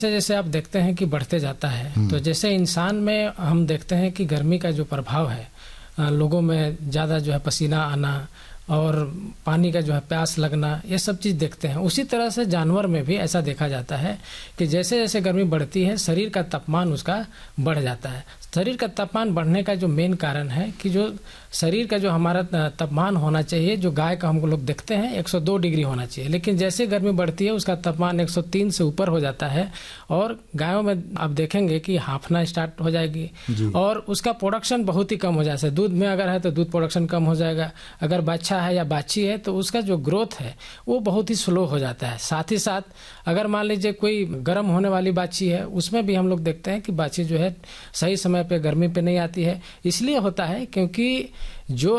जैसे आप देखते हैं कि बढ़ते जाता है, तो जैसे इंसान में हम देखते हैं कि गर्मी का जो प्रभाव है, लोगों में ज़्यादा जो है पसीना आना और पानी का जो है प्यास लगना, ये सब चीज़ देखते हैं। उसी तरह से जानवर में भी ऐसा देखा जाता है कि जैसे जैसे गर्मी बढ़ती है, शरीर का तापमान उसका बढ़ जाता है। शरीर का तापमान बढ़ने का जो मेन कारण है कि जो शरीर का जो हमारा तापमान होना चाहिए, जो गाय का हम लोग देखते हैं 102 डिग्री होना चाहिए, लेकिन जैसे गर्मी बढ़ती है उसका तापमान 103 से ऊपर हो जाता है और गायों में आप देखेंगे कि हांफना स्टार्ट हो जाएगी और उसका प्रोडक्शन बहुत ही कम हो जाता है। दूध में अगर है तो दूध प्रोडक्शन कम हो जाएगा, अगर बच्चा है या बाछी है तो उसका जो ग्रोथ है वो बहुत ही स्लो हो जाता है। साथ ही साथ अगर मान लीजिए कोई गर्म होने वाली बाछी है, उसमें भी हम लोग देखते हैं कि बाछी जो है सही समय पे गर्मी पे नहीं आती है। इसलिए होता है क्योंकि जो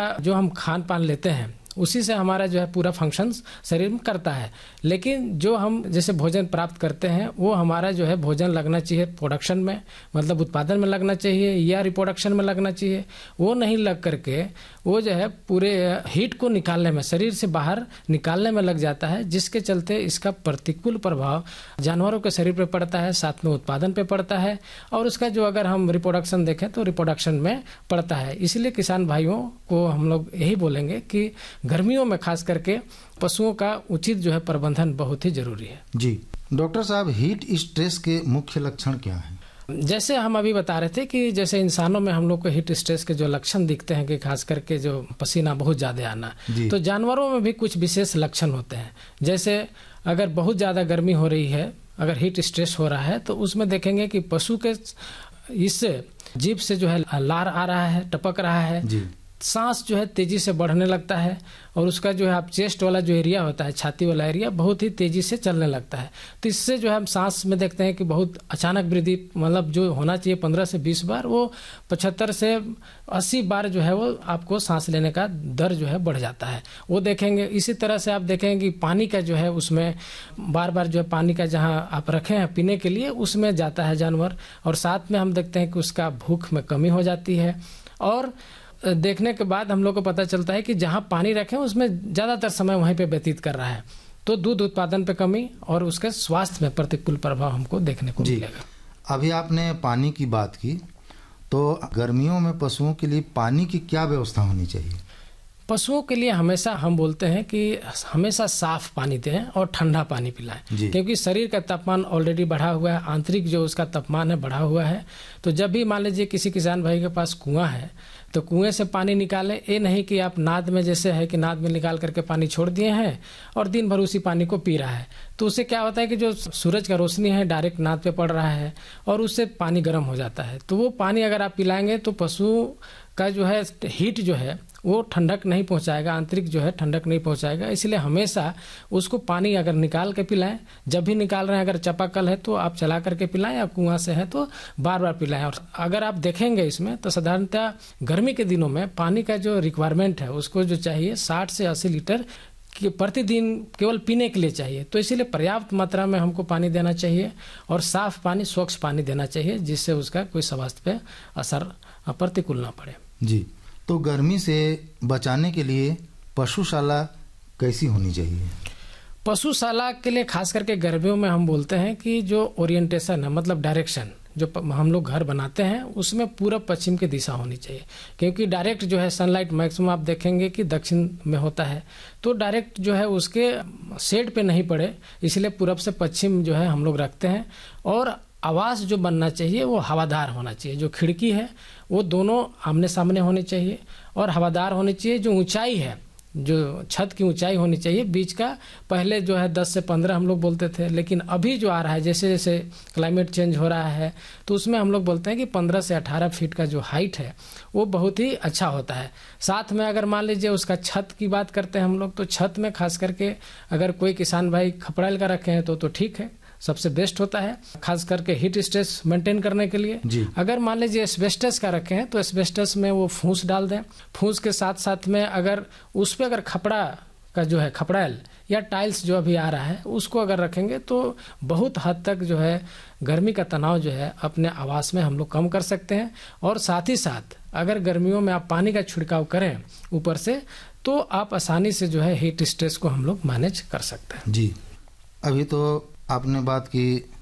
हम खान पान लेते हैं उसी से हमारा जो है पूरा फंक्शन शरीर में करता है, लेकिन जो हम जैसे भोजन प्राप्त करते हैं वो हमारा जो है भोजन लगना चाहिए प्रोडक्शन में, मतलब उत्पादन में लगना चाहिए या रिप्रोडक्शन में लगना चाहिए। वो नहीं लग करके वो जो है पूरे हीट को निकालने में, शरीर से बाहर निकालने में लग जाता है, जिसके चलते इसका प्रतिकूल प्रभाव जानवरों के शरीर पर पड़ता है, साथ में उत्पादन पे पड़ता है और उसका जो अगर हम रिप्रोडक्शन देखें तो रिप्रोडक्शन में पड़ता है। इसलिए किसान भाइयों को हम लोग यही बोलेंगे कि गर्मियों में खास करके पशुओं का उचित जो है प्रबंधन बहुत ही जरूरी है। जी डॉक्टर साहब, हीट स्ट्रेस के मुख्य लक्षण क्या हैं? जैसे हम अभी बता रहे थे कि जैसे इंसानों में हम लोग को हीट स्ट्रेस के जो लक्षण दिखते हैं कि खास करके जो पसीना बहुत ज्यादा आना, तो जानवरों में भी कुछ विशेष लक्षण होते हैं। जैसे अगर बहुत ज्यादा गर्मी हो रही है, अगर हीट स्ट्रेस हो रहा है, तो उसमें देखेंगे कि पशु के इससे जीभ से जो है लार आ रहा है, टपक रहा है, सांस जो है तेजी से बढ़ने लगता है और उसका जो है आप चेस्ट वाला जो एरिया होता है, छाती वाला एरिया बहुत ही तेजी से चलने लगता है। तो इससे जो है हम सांस में देखते हैं कि बहुत अचानक वृद्धि, मतलब जो होना चाहिए 15 से 20 बार, वो 75 से 80 बार जो है वो आपको सांस लेने का दर जो है बढ़ जाता है, वो देखेंगे। इसी तरह से आप देखेंगे कि पानी का जो है उसमें बार बार जो है पानी का जहाँ आप रखे हैं पीने के लिए उसमें जाता है जानवर, और साथ में हम देखते हैं कि उसका भूख में कमी हो जाती है। और देखने के बाद हम लोग को पता चलता है कि जहां पानी रखे उसमें ज्यादातर समय वहीं पे व्यतीत कर रहा है, तो दूध उत्पादन पे कमी और उसके स्वास्थ्य में प्रतिकूल प्रभाव हमको देखने को मिलेगा। अभी आपने पानी की बात की, तो गर्मियों में पशुओं के लिए पानी की क्या व्यवस्था होनी चाहिए? पशुओं के लिए हमेशा हम बोलते हैं कि हमेशा साफ पानी दें और ठंडा पानी पिलाएं, क्योंकि शरीर का तापमान ऑलरेडी बढ़ा हुआ है, आंतरिक जो उसका तापमान है बढ़ा हुआ है। तो जब भी मान लीजिए किसी किसान भाई के पास कुआं है तो कुएं से पानी निकालें। ये नहीं कि आप नाद में, जैसे है कि नाद में निकाल करके पानी छोड़ दिए हैं और दिन भर उसी पानी को पी रहा है, तो उससे क्या होता है कि जो सूरज का रोशनी है डायरेक्ट नाद पे पड़ रहा है और उससे पानी गर्म हो जाता है। तो वो पानी अगर आप पिलाएंगे तो पशु का जो है हीट जो है वो ठंडक नहीं पहुंचाएगा, आंतरिक जो है ठंडक नहीं पहुंचाएगा। इसलिए हमेशा उसको पानी अगर निकाल के पिलाएं, जब भी निकाल रहे हैं, अगर चापाकल है तो आप चला करके पिलाएं या कुआं से है तो बार बार पिलाएं। और अगर आप देखेंगे इसमें तो साधारणतः गर्मी के दिनों में पानी का जो रिक्वायरमेंट है उसको जो चाहिए 60 से 80 लीटर कि प्रतिदिन केवल पीने के लिए चाहिए। तो इसीलिए पर्याप्त मात्रा में हमको पानी देना चाहिए और साफ पानी, स्वच्छ पानी देना चाहिए, जिससे उसका कोई स्वास्थ्य पे असर प्रतिकूल ना पड़े। जी, तो गर्मी से बचाने के लिए पशुशाला कैसी होनी चाहिए? पशुशाला के लिए खास करके गर्मियों में हम बोलते हैं कि जो ओरिएंटेशन है, मतलब डायरेक्शन, जो हम लोग घर बनाते हैं उसमें पूरब पश्चिम की दिशा होनी चाहिए, क्योंकि डायरेक्ट जो है सनलाइट मैक्सिमम आप देखेंगे कि दक्षिण में होता है, तो डायरेक्ट जो है उसके शेड पे नहीं पड़े, इसलिए पूरब से पश्चिम जो है हम लोग रखते हैं। और आवास जो बनना चाहिए वो हवादार होना चाहिए, जो खिड़की है वो दोनों आमने सामने होनी चाहिए और हवादार होनी चाहिए। जो ऊंचाई है, जो छत की ऊंचाई होनी चाहिए बीच का, पहले जो है 10 से 15 हम लोग बोलते थे, लेकिन अभी जो आ रहा है जैसे जैसे क्लाइमेट चेंज हो रहा है तो उसमें हम लोग बोलते हैं कि 15 से 18 फीट का जो हाइट है वो बहुत ही अच्छा होता है। साथ में अगर मान लीजिए उसका छत की बात करते हैं हम लोग, तो छत में खास करके अगर कोई किसान भाई खपड़ैल का रखे हैं तो ठीक है, सबसे बेस्ट होता है, खास करके हीट स्ट्रेस मेंटेन करने के लिए। अगर मान लीजिए एस्बेस्टस का रखे हैं तो एस्बेस्टस में वो फूस डाल दें, फूस के साथ साथ में अगर उस पर अगर खपड़ा का जो है खपड़ैल या टाइल्स जो अभी आ रहा है उसको अगर रखेंगे तो बहुत हद तक जो है गर्मी का तनाव जो है अपने आवास में हम लोग कम कर सकते हैं। और साथ ही साथ अगर गर्मियों में आप पानी का छिड़काव करें ऊपर से तो आप आसानी से जो है हीट स्ट्रेस को हम लोग मैनेज कर सकते हैं। जी, अभी तो आपने बात की